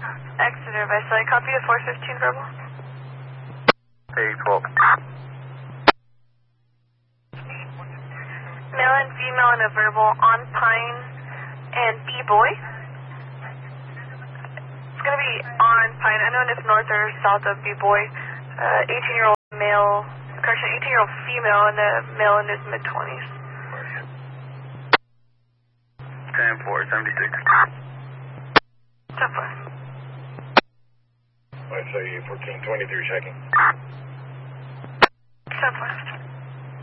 Exeter, Vice. Copy the 415 verbal. A12. Male and female in a verbal on Pine and B-Boy. It's going to be on Pine. I don't know if north or south of B-Boy. 18-year-old male, correction, 18-year-old female, and the male in his mid-20s. 10-4, 76. 10-4. I say 1423 checking. 10-4.